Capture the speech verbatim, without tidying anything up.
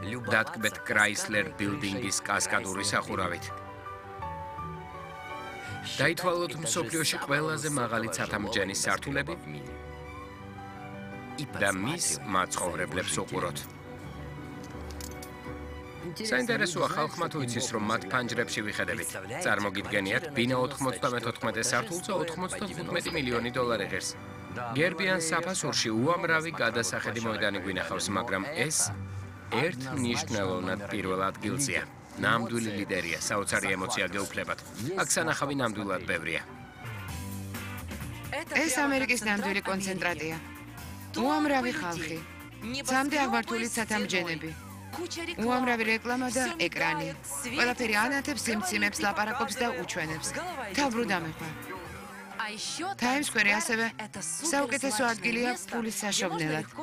დატკბეთ კრაისლერ ბილდინგის კასკადური სახურავით. დაითვალოთ მსოფლიოში ყველაზე მაღალი ცათამბჯენის სართულები და მის მაცხოვრებლებს უყუროთ. საინტერესოა ხალხმა თუ იცის, რომ მათ ფანჯრებში ვიხედებით. წარმოგიდგენიათ, ბინა ოთხმოცდამეთოთხმეტე სართულზე ოცდახუთი მილიონი დოლარი ღირს. გერბიან საფასურში უამრავი გადასახედი მოედანი გვინახავს, მაგრამ ეს ერთ მნიშვნელოვნად პირველ ადგილზეა. ნამდვილი ლიდერია, საოცარი ემოცია გეუფლებათ. აქ სანახავი ნამდვილად ბევრია. ეს ამერიკის ნამდვილი კონცენტრატია. უამრავი ხალხი, ცამდე აღმართული ცათამბჯენები, უამრავი რეკლამა და ეკრანი. ყველაფერი ანათებს, სიმციმებს, ლაპარაკობს და უჩვენებს. თავბრუ დამეყვა. Times Square ასევე საუკეთესო ადგილია ფულის საშოვნელად.